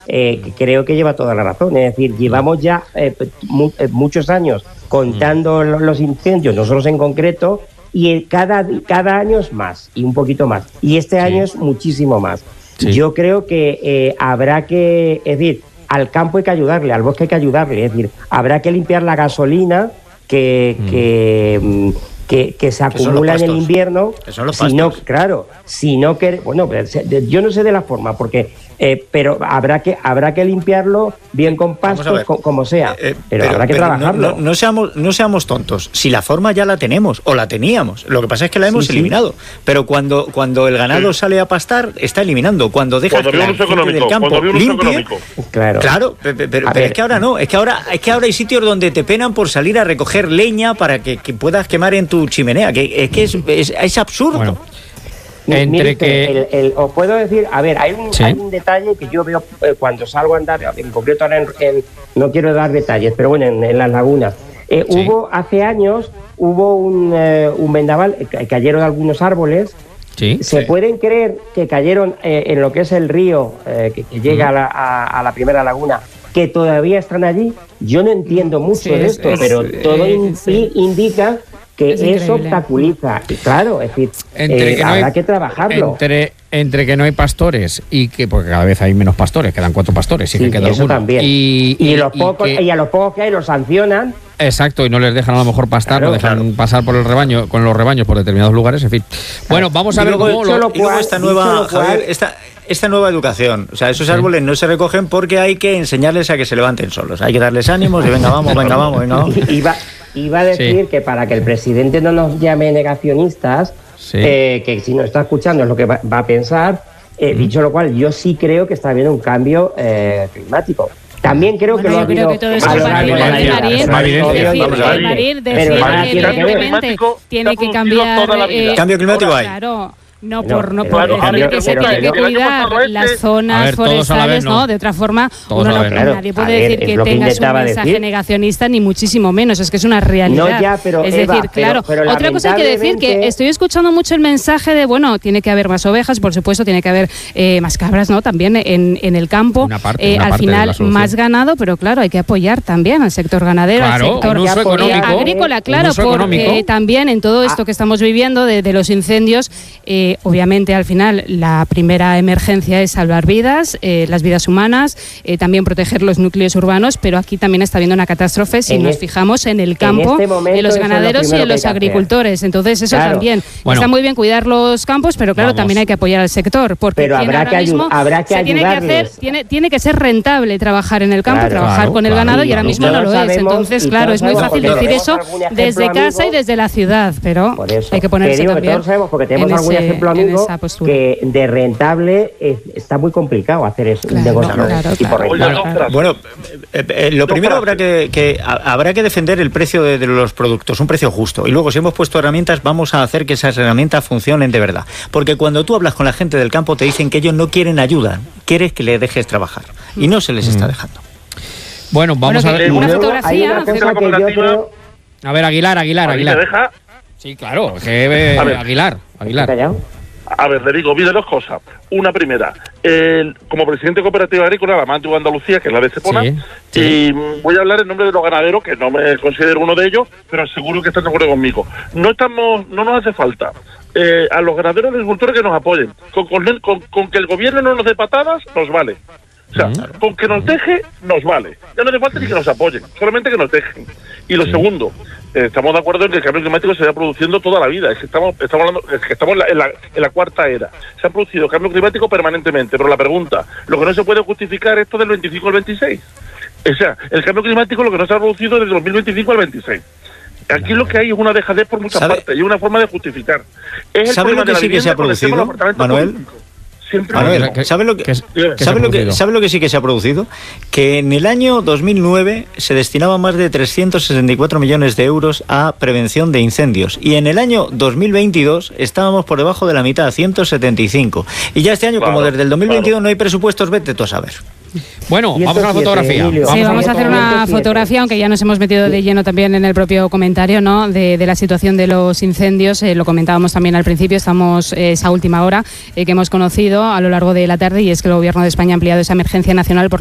creo que lleva toda la razón. Es decir, llevamos ya muchos años contando los incendios, nosotros en concreto, y cada año es más, y un poquito más. Y este año es muchísimo más. Sí. Yo creo que habrá que, es decir, al campo hay que ayudarle, al bosque hay que ayudarle, es decir, habrá que limpiar la gasolina que se acumula en el invierno. Son los pastos. Yo no sé de la forma, porque pero habrá que limpiarlo bien con pastos, como sea, pero habrá que trabajarlo. No seamos tontos. Si la forma ya la tenemos, o la teníamos, lo que pasa es que la hemos eliminado. Pero cuando el ganado sale a pastar, está eliminando. Cuando deja que la gente del campo limpie, claro, pero es que ahora no. Es que ahora hay sitios donde te penan por salir a recoger leña para que puedas quemar en tu chimenea, que es absurdo. Bueno. Os puedo decir, a ver, hay un detalle que yo veo cuando salgo a andar, en concreto ahora no quiero dar detalles, pero bueno, en las lagunas. Hace años hubo un vendaval, cayeron algunos árboles. Sí. ¿Se pueden creer que cayeron en lo que es el río que llega a la primera laguna, que todavía están allí? Yo no entiendo mucho de esto, pero todo indica que eso obstaculiza. Claro, es decir, habrá que trabajarlo. Entre que no hay pastores y que, porque cada vez hay menos pastores, quedan 4 pastores, que queda eso alguno. También. Y a los pocos que hay los sancionan. Exacto, y no les dejan a lo mejor pastar, no dejan pasar por el rebaño, con los rebaños por determinados lugares, en fin. Bueno, vamos a ver cómo esta nueva educación. O sea, esos árboles no se recogen porque hay que enseñarles a que se levanten solos. Hay que darles ánimos y venga, vamos. Iba a decir que para que el presidente no nos llame negacionistas, que si nos está escuchando es lo que va a pensar, dicho lo cual, yo sí creo que está habiendo un cambio climático. También creo que lo ha habido. Tiene que cambiar. Cambio climático hay. Claro. No por decir que se tiene que cuidar las zonas forestales, ¿no? De otra forma, nadie puede decir que tengas un mensaje negacionista, ni muchísimo menos, es que es una realidad. Es decir, claro, otra cosa hay que decir, que estoy escuchando mucho el mensaje de, bueno, tiene que haber más ovejas, por supuesto, tiene que haber más cabras, ¿no? También en el campo, al final más ganado, pero claro, hay que apoyar también al sector ganadero, al sector agrícola, claro, porque también en todo esto que estamos viviendo de los incendios, obviamente al final la primera emergencia es salvar vidas, las vidas humanas, también proteger los núcleos urbanos, pero aquí también está habiendo una catástrofe si nos fijamos en el campo, en los ganaderos y en los agricultores. Entonces eso también. Está muy bien cuidar los campos, pero claro, también hay que apoyar al sector, porque habrá que ayudarles. Tiene que ser rentable trabajar en el campo, trabajar con el ganado, y ahora mismo no lo es. Entonces, claro, es muy fácil decir eso desde casa y desde la ciudad, pero hay que ponerse también. Todos sabemos, porque tenemos algún ejemplo, amigo, que de rentable está muy complicado hacer eso. Bueno, lo primero habrá que defender el precio de los productos, un precio justo, y luego si hemos puesto herramientas, vamos a hacer que esas herramientas funcionen de verdad, porque cuando tú hablas con la gente del campo te dicen que ellos no quieren ayuda, quieres que les dejes trabajar, y no se les está dejando. Bueno, vamos a ver una fotografía. A ver, Aguilar. ¿Me deja? Sí, claro, Aguilar. A ver, le digo, mire 2 cosas. Una primera, como presidente de Cooperativa Agrícola, la más de Andalucía, que es la de Estepona, y voy a hablar en nombre de los ganaderos, que no me considero uno de ellos, pero seguro que están de acuerdo conmigo. No nos hace falta a los ganaderos y agricultores que nos apoyen. Con que el gobierno no nos dé patadas, nos vale. O sea, con que nos deje, nos vale. Ya no hace falta ni que nos apoyen, solamente que nos dejen. Y lo segundo, estamos de acuerdo en que el cambio climático se va produciendo toda la vida. Es que estamos hablando, es que estamos en la cuarta era. Se ha producido cambio climático permanentemente, pero la pregunta, lo que no se puede justificar esto del 25 al 26. O sea, el cambio climático lo que no se ha producido desde el 2025 al 26. Aquí lo que hay es una dejadez por muchas partes y una forma de justificar. ¿Sabe lo que sí que se ha producido, Manuel? ¿Sabe lo que sí que se ha producido? Que en el año 2009 se destinaban más de 364 millones de euros a prevención de incendios, y en el año 2022 estábamos por debajo de la mitad, 175. Y ya este año, como desde el 2022 no hay presupuestos, vete tú a saber. Bueno, vamos a la fotografía. Vamos a hacer una fotografía, aunque ya nos hemos metido de lleno también en el propio comentario, ¿no? de la situación de los incendios. Lo comentábamos también al principio, estamos esa última hora que hemos conocido a lo largo de la tarde, y es que el Gobierno de España ha ampliado esa emergencia nacional por